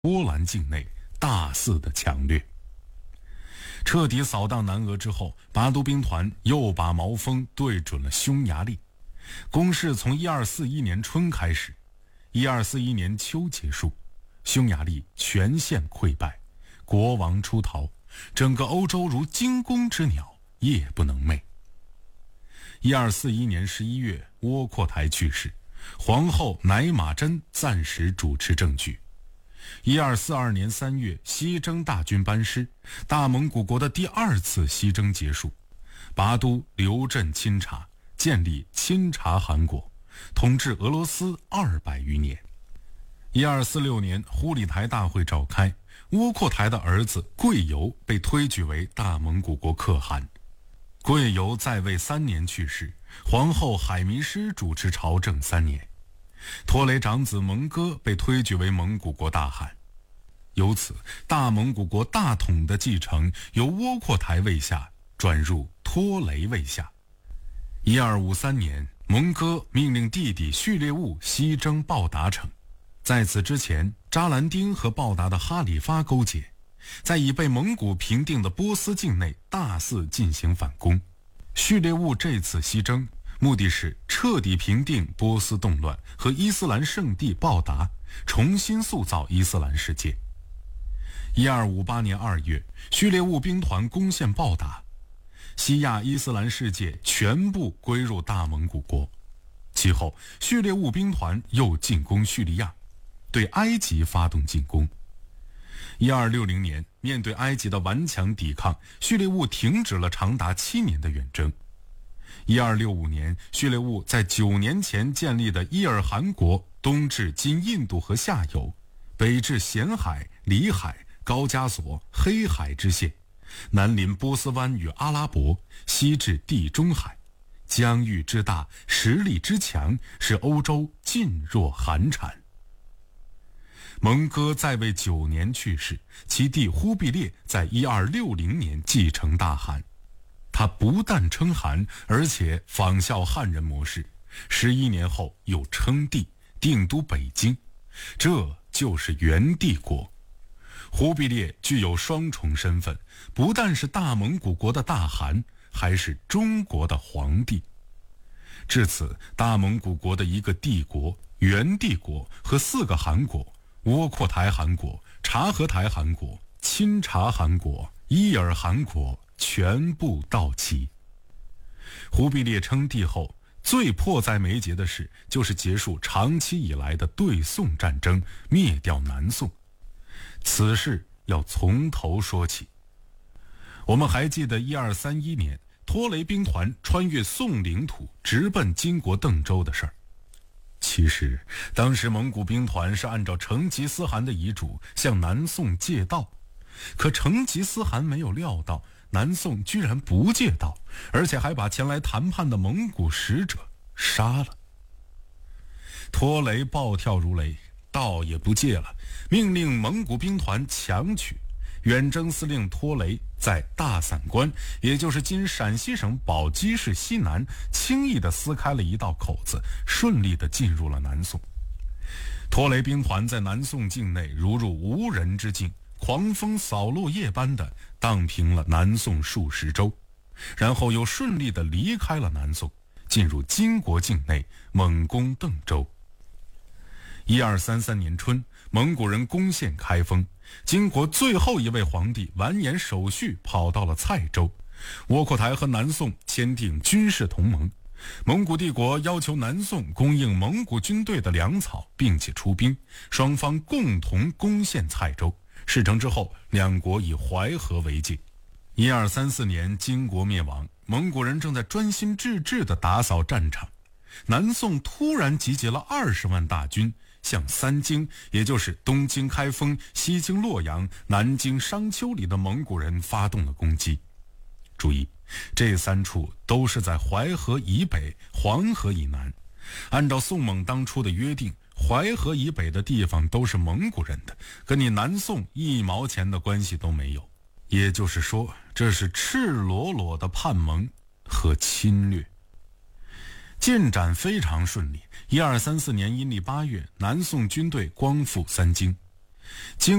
波兰境内大肆的抢掠。彻底扫荡南俄之后，拔都兵团又把矛锋对准了匈牙利。攻势从1241年春开始，1241年秋结束，匈牙利全线溃败，国王出逃，整个欧洲如惊弓之鸟，夜不能寐。1241年11月，窝阔台去世，皇后乃玛珍暂时主持政局。1242年3月，西征大军班师，大蒙古国的第2次西征结束，拔都刘镇钦察，建立钦察汗国，统治俄罗斯200余年。1246年，忽里台大会召开，窝阔台的儿子贵由被推举为大蒙古国可汗。贵由在位3年去世，皇后海迷师主持朝政3年。托雷长子蒙哥被推举为蒙古国大汗，由此大蒙古国大统的继承由窝阔台卫下转入托雷卫下。1253年，蒙哥命令弟弟序列兀西征报答城，在此之前，扎兰丁和报答的哈里发勾结，在已被蒙古平定的波斯境内大肆进行反攻。序列兀这次西征目的是彻底平定波斯动乱和伊斯兰圣地报答，重新塑造伊斯兰世界。1258年2月，序列兀兵团攻陷报答，西亚伊斯兰世界全部归入大蒙古国。其后，序列兀兵团又进攻叙利亚，对埃及发动进攻。1260年，面对埃及的顽强抵抗，序列兀停止了长达7年的远征。1265年，序列兀在9年前建立的伊尔汗国东至今印度河下游，北至咸海、里海、高加索、黑海之线，南临波斯湾与阿拉伯，西至地中海，疆域之大，实力之强，使欧洲噤若寒蝉。蒙哥在位9年去世，其弟忽必烈在1260年继承大汗。他不但称汗，而且仿效汉人模式，11年后又称帝，定都北京，这就是元帝国。忽必烈具有双重身份，不但是大蒙古国的大汗，还是中国的皇帝。至此，大蒙古国的一个帝国元帝国和4个汗国——窝阔台汗国、察合台汗国、钦察汗国、伊尔汗国全部到齐。忽必烈称帝后，最迫在眉睫的事就是结束长期以来的对宋战争，灭掉南宋。此事要从头说起。我们还记得1231年，托雷兵团穿越宋领土，直奔金国邓州的事儿。其实，当时蒙古兵团是按照成吉思汗的遗嘱向南宋借道，可成吉思汗没有料到南宋居然不借道，而且还把前来谈判的蒙古使者杀了。托雷暴跳如雷，道也不借了，命令蒙古兵团强取。远征司令托雷在大散关，也就是今陕西省宝鸡市西南，轻易地撕开了一道口子，顺利地进入了南宋。托雷兵团在南宋境内如入无人之境，狂风扫落叶般的荡平了南宋数十州，然后又顺利地离开了南宋，进入金国境内，猛攻邓州。1233年春，蒙古人攻陷开封，金国最后一位皇帝完颜守绪跑到了蔡州，窝阔台和南宋签订军事同盟，蒙古帝国要求南宋供应蒙古军队的粮草，并且出兵，双方共同攻陷蔡州。事成之后，两国以淮河为界。1234年，金国灭亡，蒙古人正在专心致志地打扫战场，南宋突然集结了20万大军，向三京，也就是东京开封、西京洛阳、南京商丘里的蒙古人发动了攻击。注意，这3处都是在淮河以北、黄河以南。按照宋蒙当初的约定，淮河以北的地方都是蒙古人的，跟你南宋1毛钱的关系都没有。也就是说，这是赤裸裸的叛蒙和侵略。进展非常顺利。1234年阴历8月，南宋军队光复三京。 经